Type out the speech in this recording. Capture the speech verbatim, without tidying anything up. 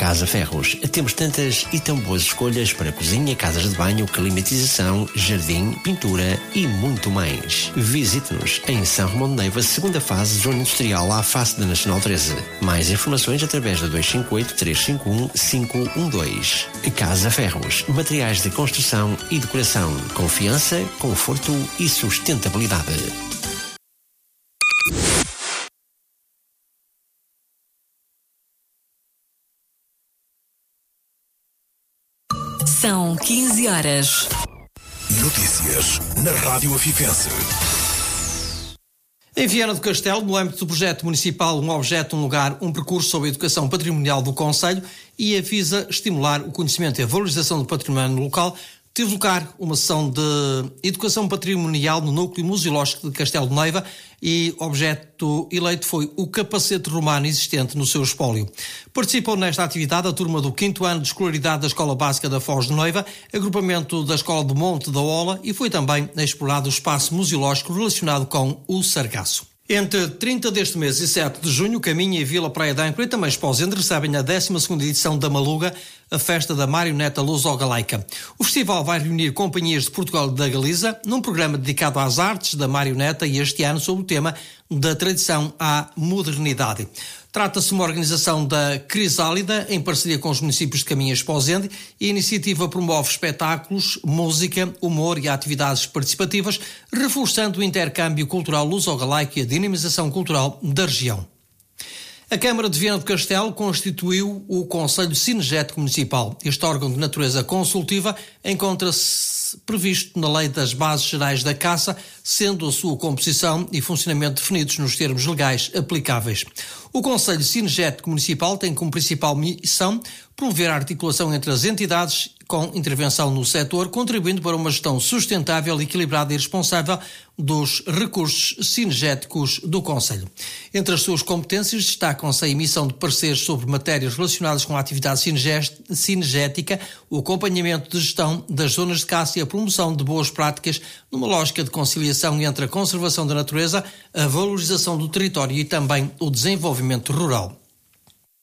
Casa Ferros. Temos tantas e tão boas escolhas para cozinha, casas de banho, climatização, jardim, pintura e muito mais. Visite-nos em São Romão de Neiva, segunda fase, zona industrial, à face da Nacional treze. Mais informações através da dois cinco oito, três cinco um, cinco um dois. Casa Ferros. Materiais de construção e decoração. Confiança, conforto e sustentabilidade. São quinze horas. Notícias na Rádio Afifense. Em Viana do Castelo, no âmbito do projeto municipal Um Objeto, Um Lugar, um percurso sobre a educação patrimonial do concelho e a visa estimular o conhecimento e a valorização do património local, teve lugar uma sessão de educação patrimonial no núcleo museológico de Castelo de Neiva e o objeto eleito foi o capacete romano existente no seu espólio. Participou nesta atividade a turma do quinto ano de escolaridade da Escola Básica da Foz de Neiva, agrupamento da Escola do Monte da Ola, e foi também explorado o espaço museológico relacionado com o Sargaço. Entre trinta deste mês e sete de junho, Caminha e Vila Praia de Âncora e também Esposende recebem a décima segunda edição da Maluga, a festa da marioneta luso-galaica. O festival vai reunir companhias de Portugal e da Galiza num programa dedicado às artes da marioneta e este ano sob o tema da tradição à modernidade. Trata-se de uma organização da Crisálida, em parceria com os municípios de Caminha e Esposende, e a iniciativa promove espetáculos, música, humor e atividades participativas, reforçando o intercâmbio cultural luso-galaico e a dinamização cultural da região. A Câmara de Viana do Castelo constituiu o Conselho Cinegético Municipal. Este órgão de natureza consultiva encontra-se previsto na Lei das Bases Gerais da Caça, sendo a sua composição e funcionamento definidos nos termos legais aplicáveis. O Conselho Cinegético Municipal tem como principal missão promover a articulação entre as entidades com intervenção no setor, contribuindo para uma gestão sustentável, equilibrada e responsável dos recursos cinegéticos do Conselho. Entre as suas competências destacam-se a emissão de pareceres sobre matérias relacionadas com a atividade cinegética, o acompanhamento de gestão das zonas de caça e a promoção de boas práticas numa lógica de conciliação entre a conservação da natureza, a valorização do território e também o desenvolvimento rural.